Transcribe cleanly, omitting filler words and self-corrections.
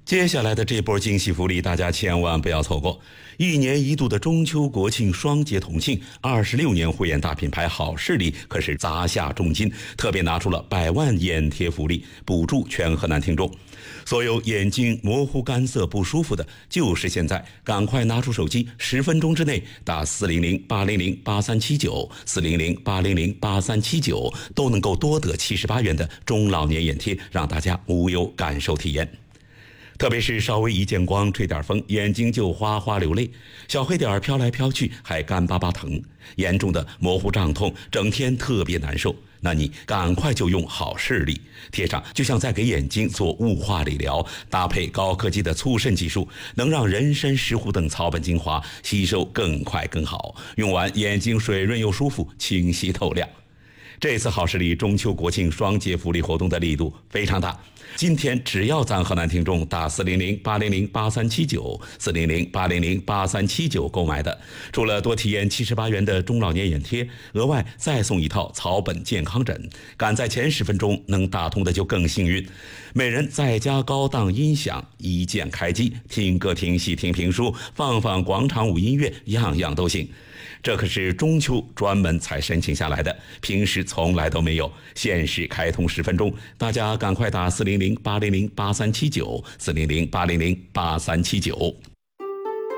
接下来的这波惊喜福利，大家千万不要错过。一年一度的中秋国庆双节同庆，26年慧眼大品牌好视力可是砸下重金，特别拿出了100万眼贴福利，补助全河南听众。所有眼睛模糊、干涩、不舒服的，就是现在，赶快拿出手机，10分钟之内打400-800-8379，400-800-8379，都能够多得78元的中老年眼贴，让大家无忧感受体验。特别是稍微一见光，吹点风，眼睛就哗哗流泪，小黑点飘来飘去，还干巴巴疼，严重的模糊胀痛，整天特别难受。那你赶快就用好视力，贴上就像在给眼睛做雾化理疗，搭配高科技的促渗技术，能让人参、石斛等草本精华吸收更快更好，用完眼睛水润又舒服，清晰透亮。这次好视力中秋国庆双节福利活动的力度非常大，今天只要咱河南听众打400-800-8379，400-800-8379购买的，除了多体验78元的中老年眼贴，额外再送一套草本健康枕，赶在前10分钟能打通的就更幸运。每人再加高档音响，一键开机，听歌听戏听评书，放广场舞音乐，样样都行。这可是中秋专门才申请下来的，平时从来都没有，限时开通10分钟，大家赶快打400-800-8379，400-800-8379。